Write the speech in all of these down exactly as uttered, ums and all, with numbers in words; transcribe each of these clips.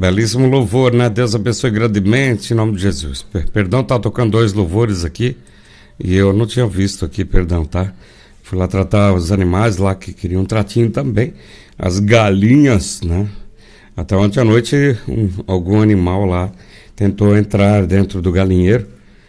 Belíssimo louvor, né? Deus abençoe grandemente, em nome de Jesus. Perdão, tá tocando dois louvores aqui e eu não tinha visto aqui, perdão, tá? Fui lá tratar os animais lá que queriam um tratinho também, as galinhas, né? Até ontem à noite um, algum animal lá tentou entrar dentro do galinheiro,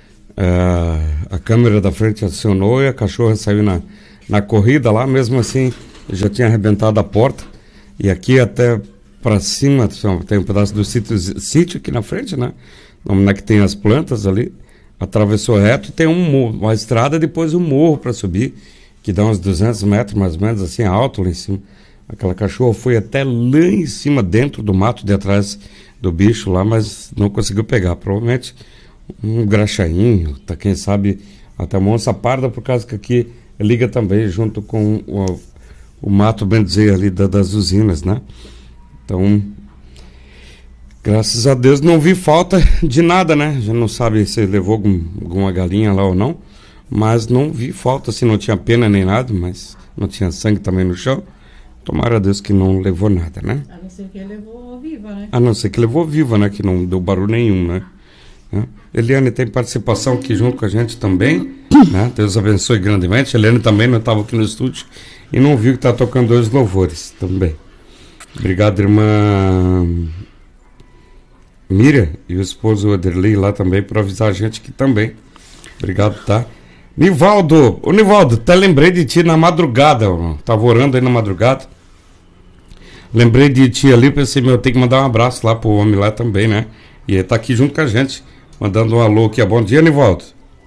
uh, a câmera da frente acionou e a cachorra saiu na, na corrida lá, mesmo assim já tinha arrebentado a porta e aqui até para cima tem um pedaço do sítio, sítio aqui na frente, né? Onde é que tem as plantas ali, atravessou reto e tem um morro, uma estrada, depois um morro para subir, que dá uns duzentos metros mais ou menos assim alto lá em cima. Aquela cachorra foi até lá em cima, dentro do mato de atrás do bicho lá, mas não conseguiu pegar. Provavelmente um graxainho, tá, quem sabe até uma onça parda, por causa que aqui liga também junto com o, o mato, bem dizer, ali da, das usinas, né? Então, graças a Deus não vi falta de nada, né? Já não sabe se levou algum, alguma galinha lá ou não, mas não vi falta, se não tinha pena nem nada, mas não tinha sangue também no chão. Tomara a Deus que não levou nada, né? A não ser que levou viva, né? A não ser que levou viva, né? Que não deu barulho nenhum, né? né? Eliane tem participação aqui junto com a gente também, né? Deus abençoe grandemente. Eliane também não estava aqui no estúdio e não viu que está tocando dois louvores também. Obrigado, irmã Miriam e o esposo Aderley lá também por avisar a gente aqui também. Obrigado, tá? Nivaldo, ô Nivaldo, até lembrei de ti na madrugada, ó. Tava orando aí na madrugada. Lembrei de ti ali, pensei, meu, eu tenho que mandar um abraço lá pro homem lá também, né? E ele tá aqui junto com a gente, mandando um alô aqui. Bom dia, Nivaldo.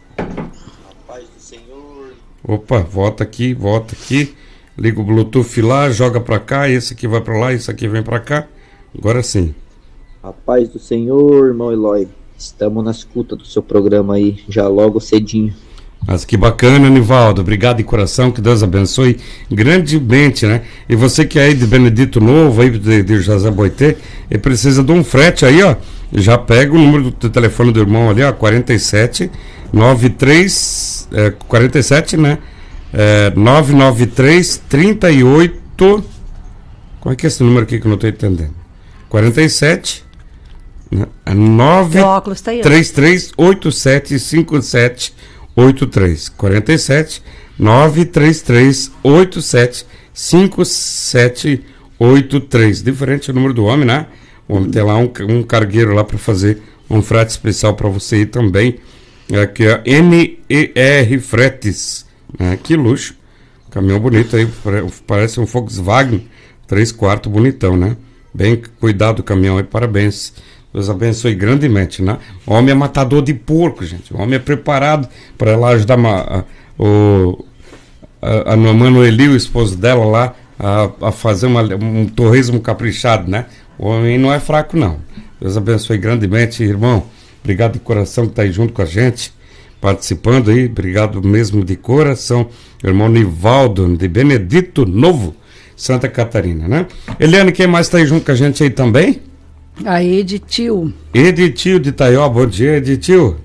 Paz do Senhor. Opa, volta aqui, volta aqui. Liga o Bluetooth lá, joga pra cá, esse aqui vai pra lá, esse aqui vem pra cá. Agora sim. A paz do Senhor, irmão Eloy. Estamos na escuta do seu programa aí, já logo cedinho. Mas que bacana, Nivaldo. Obrigado de coração, que Deus abençoe grandemente, né? E você que é aí de Benedito Novo, aí de, de José Boitê, e precisa de um frete aí, ó. Já pega o número do telefone do irmão ali, ó, quarenta e sete, noventa e três, é, quarenta e sete, né? É, novecentos e noventa e três, trinta e oito. Qual é que é esse número aqui que eu não estou entendendo? quarenta e sete, né? nove três três oito sete cinco sete oito três. quarenta e sete, nove três três oito sete cinco sete oito três. Diferente o número do homem, né? O homem tem lá um, um cargueiro lá para fazer um frete especial para você aí também. Aqui é N E R Fretes. É, que luxo, caminhão bonito aí, parece um Volkswagen três quartos bonitão, né? Bem cuidado o caminhão aí, parabéns, Deus abençoe grandemente, né? O homem é matador de porco, gente, o homem é preparado para ir lá ajudar a, a, o, a, a Noeli, o esposo dela lá, a, a fazer uma, um torresmo caprichado, né? O homem não é fraco não, Deus abençoe grandemente, irmão, obrigado de coração que está aí junto com a gente, participando aí, obrigado mesmo de coração, irmão Nivaldo, de Benedito Novo, Santa Catarina, né? Eliane, quem mais está aí junto com a gente aí também? A Editil. Editil de Itaió, bom dia, Editil.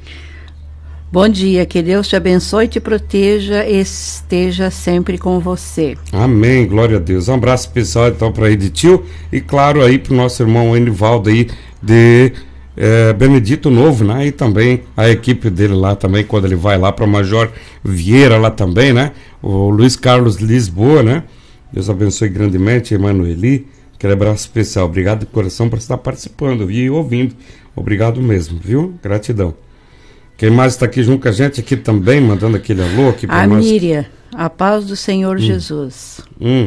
Bom dia, que Deus te abençoe, te proteja, esteja sempre com você. Amém, glória a Deus. Um abraço especial então para Editil e claro aí para o nosso irmão Nivaldo aí de É, Benedito Novo, né? E também a equipe dele lá também, quando ele vai lá para Major Vieira lá também, né? O Luiz Carlos Lisboa, né? Deus abençoe grandemente, Emanueli. Aquele abraço especial. Obrigado de coração por estar participando e ouvindo. Obrigado mesmo, viu? Gratidão. Quem mais está aqui junto com a gente aqui também, mandando aquele alô aqui para nós? A Miriam, a paz do Senhor hum. Jesus. Hum.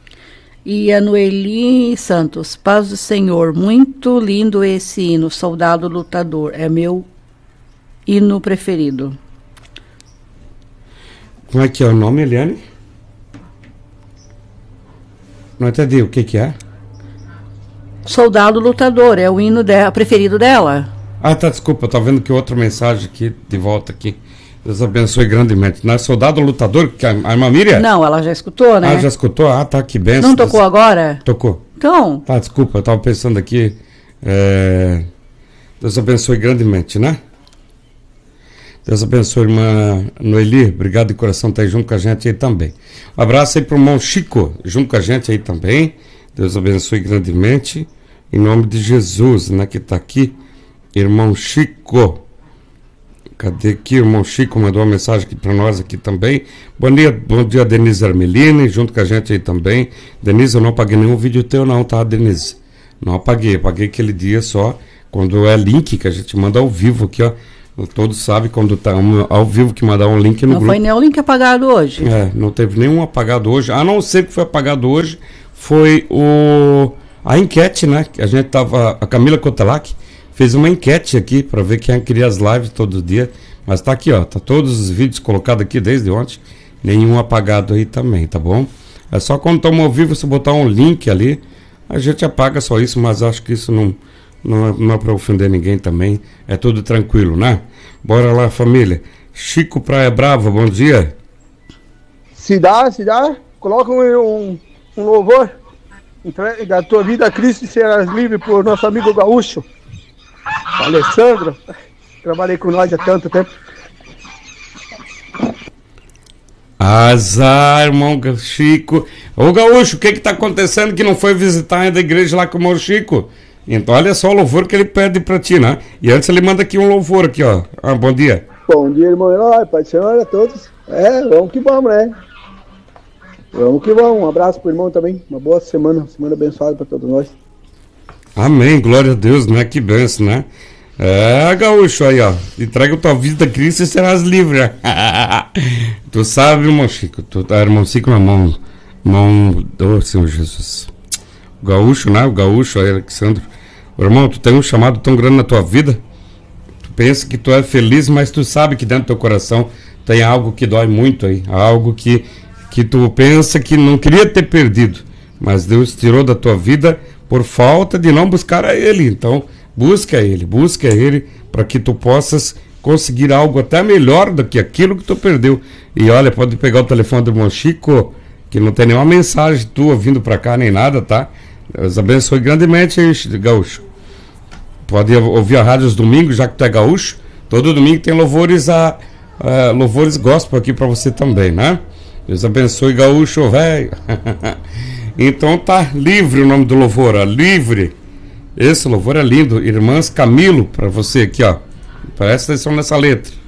E a Noeli Santos, paz do Senhor, muito lindo esse hino, Soldado Lutador, é meu hino preferido. Como é que é o nome, Eliane? Não entendi, o que que é? Soldado Lutador, é o hino dela, preferido dela. Ah, tá, desculpa, tá vendo que outra mensagem aqui, de volta aqui. Deus abençoe grandemente. Não é Soldado Lutador, que a irmã Miriam? Não, ela já escutou, né? Ah, já escutou? Ah, tá, que benção. Não tocou agora? Tocou. Então. Tá, desculpa, eu tava pensando aqui. É... Deus abençoe grandemente, né? Deus abençoe, irmã Noeli. Obrigado de coração por estar aí junto com a gente aí também. Um abraço aí pro irmão Chico, junto com a gente aí também. Deus abençoe grandemente. em nome de Jesus, né? Que tá aqui, irmão Chico. Cadê aqui? Irmão Chico mandou uma mensagem aqui para nós aqui também. Bom dia, bom dia, Denise Armelini, junto com a gente aí também. Denise, eu não apaguei nenhum vídeo teu não, tá, Denise? Não apaguei, apaguei aquele dia só, quando é link que a gente manda ao vivo aqui, ó. Todos sabem quando tá um, ao vivo que mandar um link no não grupo. Não foi nenhum link apagado hoje. É, não teve nenhum apagado hoje, a não ser que foi apagado hoje, foi o a enquete, né? A gente tava, a Camila Cotelac fez uma enquete aqui para ver quem queria as lives todo dia, mas tá aqui, ó, tá todos os vídeos colocados aqui desde ontem, nenhum apagado aí também, tá bom? É só quando estamos ao vivo, você botar um link ali, a gente apaga só isso, mas acho que isso não, não, é, não é para ofender ninguém também, é tudo tranquilo, né? Bora lá, família. Chico Praia Brava, bom dia. Se dá, se dá, coloca um, um, um louvor da tua vida a Cristo e serás livre por nosso amigo gaúcho Alessandro, trabalhei com nós há tanto tempo. Azar, irmão Chico. Ô Gaúcho, o que que tá acontecendo que não foi visitar ainda a igreja lá com o irmão Chico? Então olha só o louvor que ele pede pra ti, né? E antes ele manda aqui um louvor aqui, ó. Ah, bom dia. Bom dia, irmão Eloy, Pai do Senhor a todos. É, vamos que vamos, né? Vamos que vamos. Um abraço pro irmão também. Uma boa semana, semana abençoada pra todos nós. Amém, glória a Deus, né? Que benção, né? É, Gaúcho, aí, ó. Entrega a tua vida a Cristo e serás livre. Tu sabe, irmão Chico, tu tá, irmão Chico na mão, mão do Senhor Jesus. O Gaúcho, né? O Gaúcho, aí, Alexandre. Irmão, tu tem um chamado tão grande na tua vida. Tu pensa que tu é feliz, mas tu sabe que dentro do teu coração tem algo que dói muito aí. Algo que, que tu pensa que não queria ter perdido. Mas Deus tirou da tua vida por falta de não buscar a Ele. Então, busca Ele, busca Ele para que tu possas conseguir algo até melhor do que aquilo que tu perdeu. E olha, pode pegar o telefone do irmão Chico, que não tem nenhuma mensagem tua vindo para cá nem nada, tá? Deus abençoe grandemente aí, Gaúcho. Pode ouvir a rádio aos domingos, já que tu é gaúcho. Todo domingo tem louvores a, a louvores gospel aqui para você também, né? Deus abençoe, Gaúcho, velho. Então tá livre o nome do louvor, ó, livre. Esse louvor é lindo. Irmãs Camilo, para você aqui, ó. Presta atenção nessa letra.